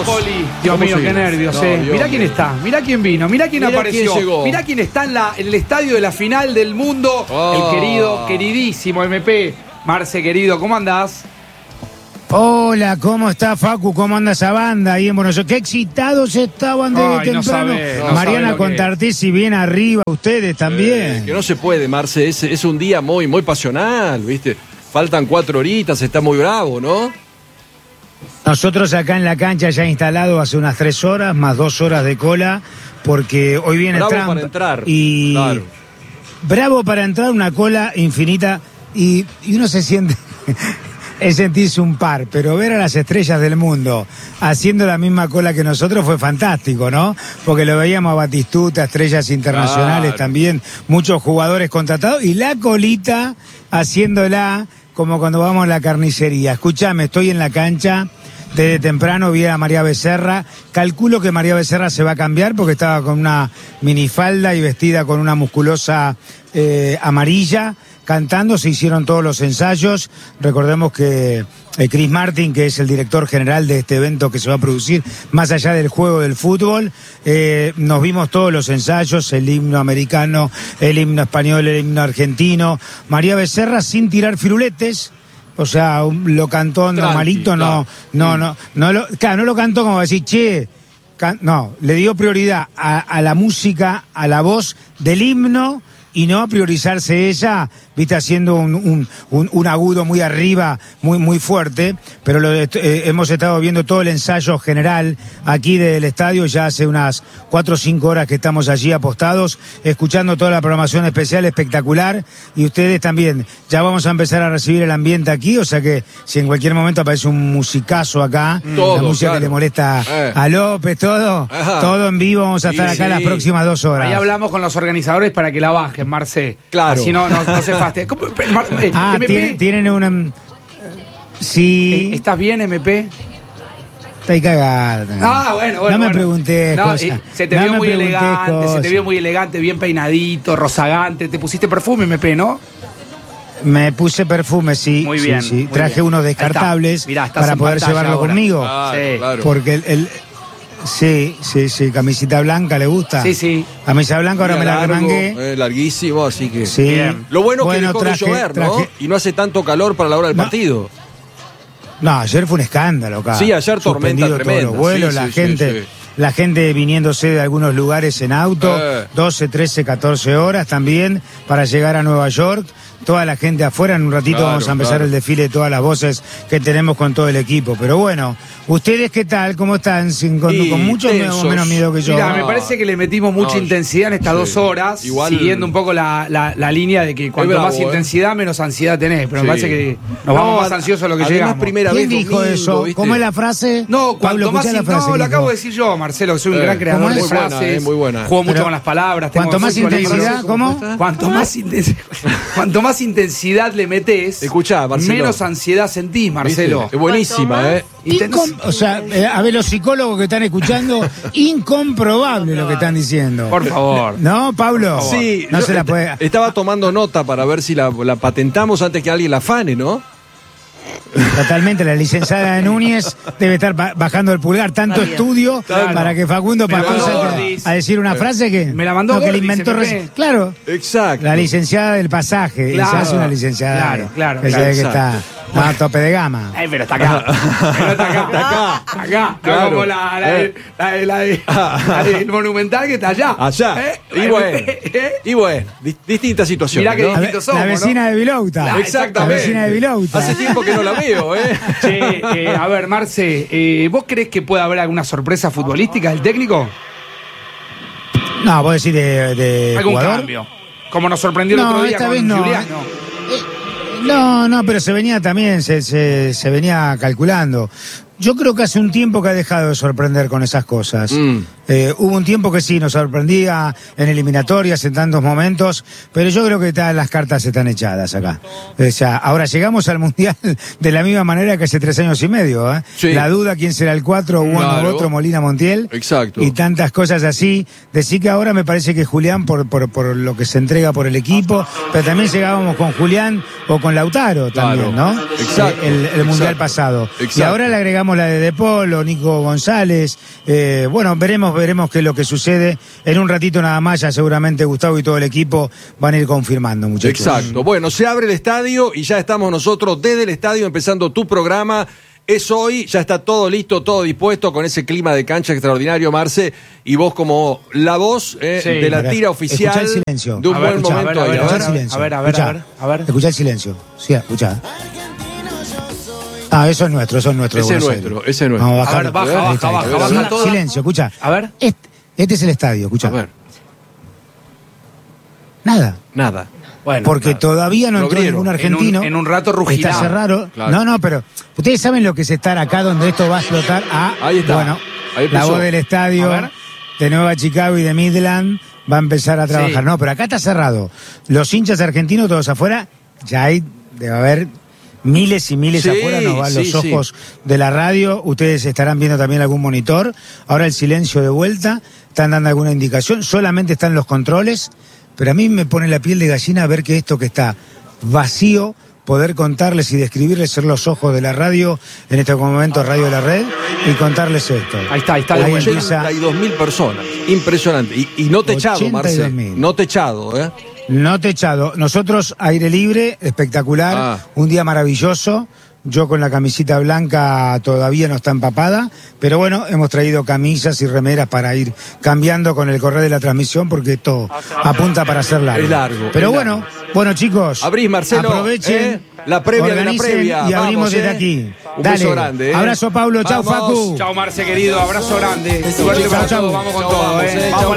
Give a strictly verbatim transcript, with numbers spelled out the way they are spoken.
Poli. Dios mío, qué nervios, no, eh. Dios Mirá quién mío. está, mirá quién vino, mirá quién Mirá apareció. quién llegó. Mirá quién está en, la, en el estadio de la final del mundo. Oh. El querido, queridísimo M P. Marce, querido, ¿cómo andás? Hola, ¿cómo está Facu? ¿Cómo anda esa banda ahí en Buenos Aires? Qué excitados estaban desde Ay, no temprano. sabe, no Mariana sabe lo que Contartesi bien arriba, ustedes también. Eh, que no se puede, Marce, es, es un día muy, muy pasional, ¿viste? Faltan cuatro horitas, está muy bravo, ¿no? Nosotros acá en la cancha ya instalado hace unas tres horas, más dos horas de cola, porque hoy viene Bravo Trump. para entrar, Y claro. bravo para entrar, una cola infinita, y, y uno se siente... es sentirse un par, pero ver a las estrellas del mundo haciendo la misma cola que nosotros fue fantástico, ¿no? Porque lo veíamos a Batistuta, estrellas internacionales Claro. también, muchos jugadores contratados, y la colita haciéndola como cuando vamos a la carnicería. Escúchame, estoy en la cancha desde temprano, vi a María Becerra, calculo que María Becerra se va a cambiar porque estaba con una minifalda y vestida con una musculosa eh, amarilla. Cantando, se hicieron todos los ensayos. Recordemos que eh, Chris Martin, que es el director general de este evento que se va a producir, más allá del juego del fútbol, eh, nos vimos todos los ensayos, el himno americano, el himno español, el himno argentino. María Becerra sin tirar firuletes. O sea, un- lo cantó Tranqui, normalito, no, claro. no, no, no lo, claro, no lo cantó como decir, che, can- no, le dio prioridad a, a la música, a la voz del himno, y no a priorizarse ella, viste, haciendo un, un, un, un agudo muy arriba, muy, muy fuerte, pero lo de- eh, hemos estado viendo todo el ensayo general aquí del estadio, ya hace unas cuatro o cinco horas que estamos allí apostados, escuchando toda la programación especial espectacular, y ustedes también, ya vamos a empezar a recibir el ambiente aquí, o sea que si en cualquier momento aparece un musicazo acá, Todo, la música claro. que le molesta Eh. a López, todo, Ajá. todo en vivo, vamos a Sí, estar acá sí. las próximas dos horas. Ahí hablamos con los organizadores para que la bajen, Marce. Claro. Así no, no, no se faste. ¿Cómo? Mar- eh, Ah, M P, tienen, tienen una... eh, Sí, ¿estás bien, M P? está ahí cagada. Ah, bueno, bueno. No me bueno. pregunté No, cosas. eh, se te No vio me muy pregunté elegante, se te cosas. vio muy elegante, bien peinadito, rozagante. Te pusiste perfume, M P, ¿no? Me puse perfume, sí. Muy sí, bien, sí. muy Traje bien. unos Ahí está. descartables Mirá, estás para en poder pantalla llevarlo ahora. conmigo. Claro, Sí. claro. Porque el, el- Sí, sí, sí. Camisita blanca, ¿le gusta? Sí, sí. Camisa blanca, ahora me la Largo, remangué. eh, larguísimo, así que... Sí. Bien. Lo bueno que Bueno, dejó traje- de llover, ¿no? traje- Y no hace tanto calor para la hora del No. partido. No, ayer fue un escándalo acá. Sí, ayer tormenta Suspendido todos tremenda. los vuelos, Sí, la sí, gente, sí, sí. la gente viniéndose de algunos lugares en auto, Eh. doce, trece, catorce horas también para llegar a Nueva York. Toda la gente afuera, en un ratito Claro, vamos a empezar claro. el desfile de todas las voces que tenemos con todo el equipo. Pero bueno, ¿ustedes qué tal? ¿Cómo están? Sin- ¿Con, Y con mucho o tensos. menos miedo que yo? Mira, No. me parece que le metimos mucha No, intensidad en estas sí. dos horas, Igual- siguiendo un poco la, la, la línea de que cuanto bravo, más eh. intensidad, menos ansiedad tenés. Pero Sí. me parece que nos No, vamos más a- ansiosos a lo que además, llegamos. primera ¿Quién vez dijo domingo, eso? ¿viste? ¿Cómo es la frase? No, cuanto Pablo, más escuchá in- la frase no, que lo dijo. acabo de decir yo, Marcelo, que soy un Eh, gran creador ¿cómo de es? Muy buena, frases. eh, muy buena. Juego mucho Pero, con las palabras. tengo cuanto más sexualismo. intensidad, ¿cómo? Cuanto más, intensi- cuanto más intensidad le metes, Escuchá, Marcelo. menos ansiedad sentís, Marcelo. ¿Viste? Es buenísima, ¿eh? Y tenés- Incom- o sea, eh, a ver, los psicólogos que están escuchando, incomprobable lo que están diciendo. Por favor. ¿No, Pablo? Sí, No yo se la puede... estaba tomando nota para ver si la, la patentamos antes que alguien la afane, ¿no? Totalmente, la licenciada Núñez debe estar ba- bajando el pulgar, tanto estudio Claro. para que Facundo Me la pasó mandó a, Gordis. a decir una frase que... Me la mandó no, que le Gordis, inventó M P. recién. Claro, Exacto. la licenciada del pasaje, Claro. esa es una licenciada. Claro, claro, que se claro, ve que está exacto. a tope de gama. Ay, pero está acá. Pero está acá. Está acá. Acá. Claro. No como la, la, Eh. la, la, la, de- la del Monumental que está allá. Allá. ¿Eh? Y bueno. ¿Eh? Y bueno, di- distintas situaciones. Mirá que ¿no? La, ve- distintos somos, la vecina de Vilouta. La- La Exactamente. vecina de Vilouta. Hace tiempo que no la veo, ¿eh? Che, eh, a ver, Marce, eh, ¿vos creés que puede haber alguna sorpresa futbolística del técnico? No, vos decís de, de ¿Algún jugador. cambio? Como nos sorprendió el No, otro día esta con vez no. Juliano. No, no, pero se venía también, se, se, se venía calculando. Yo creo que hace un tiempo que ha dejado de sorprender con esas cosas. Mm. Eh, hubo un tiempo que sí, nos sorprendía en eliminatorias, en tantos momentos, pero yo creo que ta- las cartas están echadas acá. O sea, ahora llegamos al Mundial de la misma manera que hace tres años y medio. ¿eh? Sí. La duda quién será el cuatro, uno Claro. u otro, Molina Montiel. Exacto. Y tantas cosas así. Decir que ahora me parece que Julián, por, por, por lo que se entrega por el equipo, pero también llegábamos con Julián o con Lautaro también, Claro. ¿no? Exacto. El, el Mundial Exacto. pasado. Y Exacto. ahora le agregamos agregamos la de De Polo, Nico González. Eh, bueno, veremos, veremos qué es lo que sucede. En un ratito nada más, ya seguramente Gustavo y todo el equipo van a ir confirmando, muchachos. Exacto. Bueno, se abre el estadio y ya estamos nosotros desde el estadio empezando tu programa. Es hoy, ya está todo listo, todo dispuesto con ese clima de cancha extraordinario, Marce. Y vos como la voz eh, Sí. de la Mirá, tira oficial escuchá el silencio. de un A ver, buen escuchá, momento a ver, ahí. a A ver, ver. Escuchá el silencio. a ver, a ver, Escuchá. a ver, a ver. Escuchá el silencio. Sí, escuchá. Ah, eso es nuestro, eso es nuestro. de Ese es Buenos nuestro, Aires. ese es nuestro. Vamos a A bajar. ver, baja, Ahí baja, está, ahí baja, está. baja Sil- toda. Silencio, escuchá. A ver. Este, este es el estadio, escuchá. A ver, Nada. nada. Bueno, Porque nada. todavía no Lo entró abrieron. ningún En argentino. un, en un rato rugirá. Está cerrado. Claro. No, no, pero ustedes saben lo que es estar acá donde esto va a explotar. Ah, Ahí está. Bueno, Ahí la empezó. voz del estadio A ver. de Nueva Chicago y de Midland va a empezar a trabajar. Sí. No, pero acá está cerrado. Los hinchas argentinos todos afuera, ya hay, debe haber miles y miles Sí, afuera, nos van sí, los sí. ojos de la radio. Ustedes estarán viendo también algún monitor. Ahora el silencio de vuelta, están dando alguna indicación. Solamente están los controles. Pero a mí me pone la piel de gallina ver que esto que está vacío, poder contarles y describirles, ser los ojos de la radio, en este momento Radio de la Red, y contarles esto. Ahí está, ahí está. de Ahí vuelta. empieza. ochenta y dos mil personas. Impresionante. Y, y no techado, ochenta y Marce. dos mil. No techado, ¿eh? No techado. Nosotros, aire libre, espectacular, Ah. un día maravilloso. Yo con la camisita blanca todavía no está empapada, pero bueno, hemos traído camisas y remeras para ir cambiando con el correr de la transmisión porque esto apunta para ser largo. Es largo, Pero es bueno, largo. bueno chicos, Abrís, Marcelo. aprovechen, ¿eh? La previa de la organicen previa. y abrimos Vamos, desde ¿eh? aquí. Un Dale, beso grande. ¿eh? abrazo Pablo, chau Vamos. Facu. Chao, Marce, querido. Abrazo grande. Chau, Suerte para chau. todos. Vamos con Chau, todo, vamos, eh. eh. Vamos. Chau.